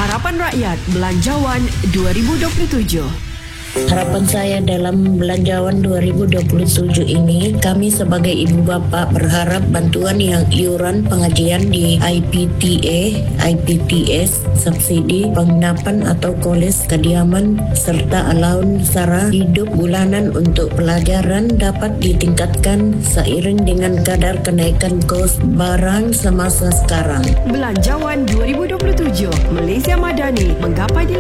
Harapan Rakyat Belanjawan 2027. Harapan saya dalam Belanjawan 2027 ini, kami sebagai ibu bapa berharap bantuan yang iuran pengajian di IPTA, IPTS, subsidi penginapan atau koles kediaman serta allowance sara hidup bulanan untuk pelajaran dapat ditingkatkan seiring dengan kadar kenaikan kos barang semasa sekarang. Belanjawan 2027, Malaysia Madani menggapai